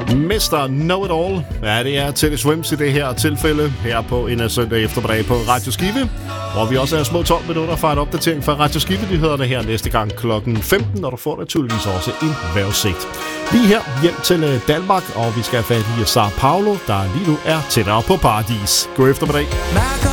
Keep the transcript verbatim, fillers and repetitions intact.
mister Know-It-All. Ja, det er Teddy Swims i det her tilfælde, her på en søndag eftermiddag på Radio Skive, hvor vi også er små tolv minutter fra en opdatering fra Radio Skive. De hedder det her næste gang klokken femten, og du får naturligvis også en vejrudsigt. Lige her hjem til Danmark, og vi skal have fat i Sao Paulo, der lige nu er tættere på paradis. God eftermiddag.